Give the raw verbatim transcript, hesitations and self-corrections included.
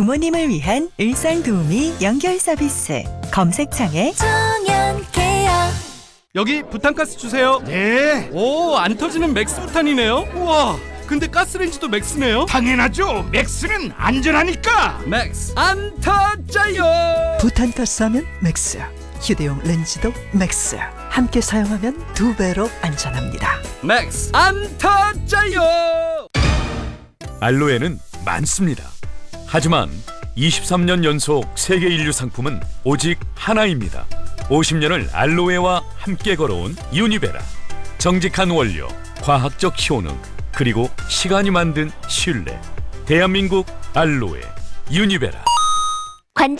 부모님을 위한 일상도우미 연결 서비스. 검색창에 청년케어. 여기 부탄가스 주세요. 네, 오, 안 터지는 맥스 부탄이네요. 우와, 근데 가스레인지도 맥스네요. 당연하죠. 맥스는 안전하니까. 맥스 안 터져요. 부탄가스 하면 맥스, 휴대용 렌즈도 맥스. 함께 사용하면 두 배로 안전합니다. 맥스 안 터져요. 알로에는 많습니다. 하지만 이십삼 년 연속 세계 인류 상품은 오직 하나입니다. 오십 년을 알로에와 함께 걸어온 유니베라. 정직한 원료, 과학적 효능, 그리고 시간이 만든 신뢰. 대한민국 알로에 유니베라.